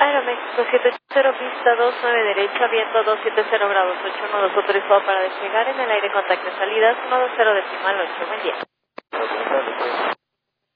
Aeroméxico 780, pista 29 derecha, viento 270 grados 8, nodo autorizado para despegar en el aire, contacto salidas 120 decimal 8, buen día.